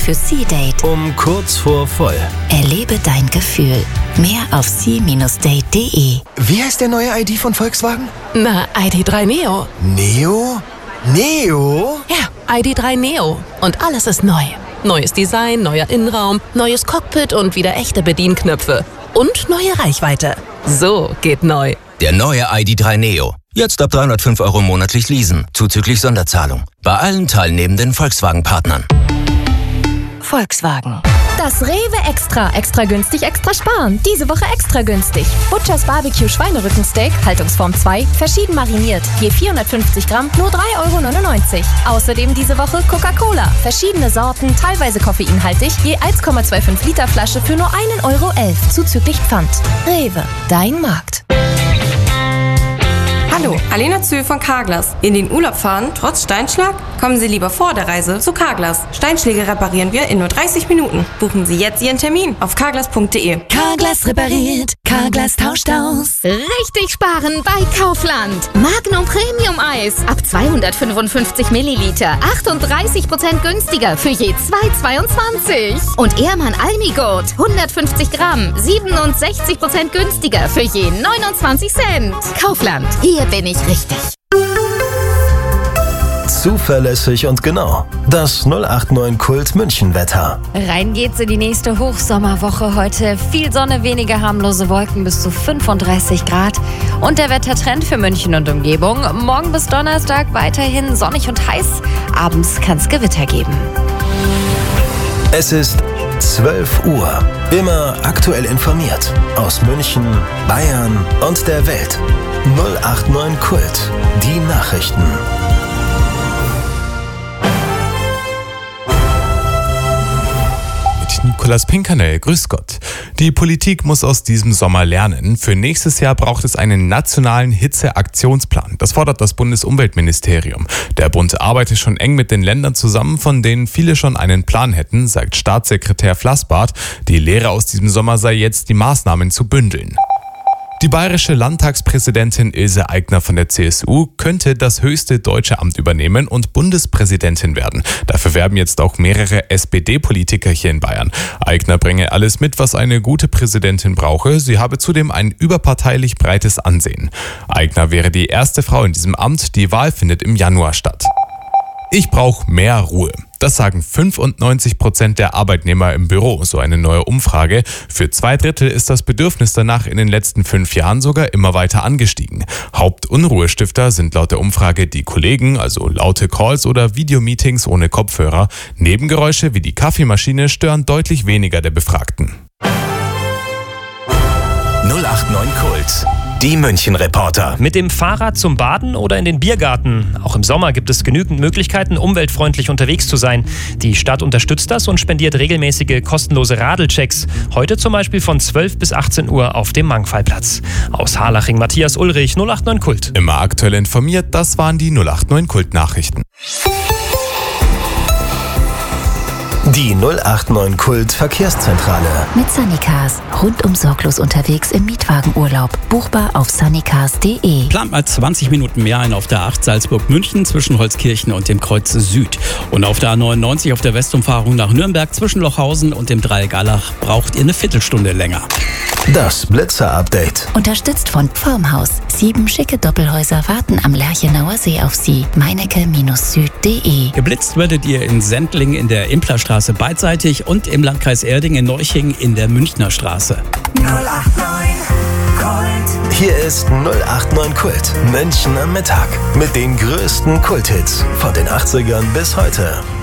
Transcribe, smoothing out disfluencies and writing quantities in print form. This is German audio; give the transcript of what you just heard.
für Sea-Date. Um kurz vor voll. Erlebe dein Gefühl. Mehr auf sea-date.de. Wie heißt der neue ID von Volkswagen? Na, ID.3 Neo. Neo? Neo? Ja, ID.3 Neo. Und alles ist neu. Neues Design, neuer Innenraum, neues Cockpit und wieder echte Bedienknöpfe. Und neue Reichweite. So geht neu. Der neue ID.3 Neo. Jetzt ab 305 € monatlich leasen, zuzüglich Sonderzahlung. Bei allen teilnehmenden Volkswagen-Partnern. Volkswagen. Das Rewe Extra. Extra günstig, extra sparen. Diese Woche extra günstig. Butchers Barbecue Schweinerückensteak, Haltungsform 2, verschieden mariniert. Je 450 Gramm, nur 3,99 €. Außerdem diese Woche Coca-Cola. Verschiedene Sorten, teilweise koffeinhaltig, je 1,25 Liter Flasche für nur 1,11 €, zuzüglich Pfand. Rewe, dein Markt. Hallo, Alena Zöhl von Carglass. In den Urlaub fahren, trotz Steinschlag? Kommen Sie lieber vor der Reise zu Carglass. Steinschläge reparieren wir in nur 30 Minuten. Buchen Sie jetzt Ihren Termin auf carglass.de. Carglass repariert, Carglass tauscht aus. Richtig sparen bei Kaufland. Magnum Premium Eis ab 255 Milliliter. 38% günstiger für je 2,22. Und Ehrmann Almigurt 150 Gramm. 67% günstiger für je 29 Cent. Kaufland, hier bin ich richtig. Zuverlässig und genau. Das 089 Kult München Wetter. Rein geht's in die nächste Hochsommerwoche heute. Viel Sonne, wenige harmlose Wolken bis zu 35 Grad. Und der Wettertrend für München und Umgebung. Morgen bis Donnerstag weiterhin sonnig und heiß. Abends kann's Gewitter geben. Es ist 12 Uhr. Immer aktuell informiert. Aus München, Bayern und der Welt. 089 Kult. Die Nachrichten. Nikolaus Pinkernell, grüß Gott. Die Politik muss aus diesem Sommer lernen. Für nächstes Jahr braucht es einen nationalen Hitzeaktionsplan. Das fordert das Bundesumweltministerium. Der Bund arbeitet schon eng mit den Ländern zusammen, von denen viele schon einen Plan hätten, sagt Staatssekretär Flassbart. Die Lehre aus diesem Sommer sei jetzt, die Maßnahmen zu bündeln. Die bayerische Landtagspräsidentin Ilse Aigner von der CSU könnte das höchste deutsche Amt übernehmen und Bundespräsidentin werden. Dafür werben jetzt auch mehrere SPD-Politiker hier in Bayern. Aigner bringe alles mit, was eine gute Präsidentin brauche. Sie habe zudem ein überparteilich breites Ansehen. Aigner wäre die erste Frau in diesem Amt. Die Wahl findet im Januar statt. Ich brauche mehr Ruhe. Das sagen 95% der Arbeitnehmer im Büro, so eine neue Umfrage. Für 2/3 ist das Bedürfnis danach in den letzten 5 Jahren sogar immer weiter angestiegen. Hauptunruhestifter sind laut der Umfrage die Kollegen, also laute Calls oder Videomeetings ohne Kopfhörer. Nebengeräusche wie die Kaffeemaschine stören deutlich weniger der Befragten. 089 Kult. Die München-Reporter. Mit dem Fahrrad zum Baden oder in den Biergarten. Auch im Sommer gibt es genügend Möglichkeiten, umweltfreundlich unterwegs zu sein. Die Stadt unterstützt das und spendiert regelmäßige kostenlose Radelchecks. Heute zum Beispiel von 12 bis 18 Uhr auf dem Mangfallplatz. Aus Harlaching Matthias Ulrich, 089 Kult. Immer aktuell informiert, das waren die 089 Kult-Nachrichten. Die 089 Kult Verkehrszentrale. Mit Sunnycars. Rundum sorglos unterwegs im Mietwagenurlaub. Buchbar auf sunnycars.de. Plant mal 20 Minuten mehr ein auf der 8 Salzburg-München zwischen Holzkirchen und dem Kreuz Süd. Und auf der A99 auf der Westumfahrung nach Nürnberg zwischen Lochhausen und dem Dreieck Allach braucht ihr eine Viertelstunde länger. Das Blitzer-Update. Unterstützt von Formhaus. 7 schicke Doppelhäuser warten am Lerchenauer See auf Sie. meinecke-süd.de. Geblitzt werdet ihr in Sendling in der Implerstraße beidseitig und im Landkreis Erding in Neuching in der Münchner Straße. 089 Kult. Hier ist 089 Kult. München am Mittag. Mit den größten Kulthits von den 80ern bis heute.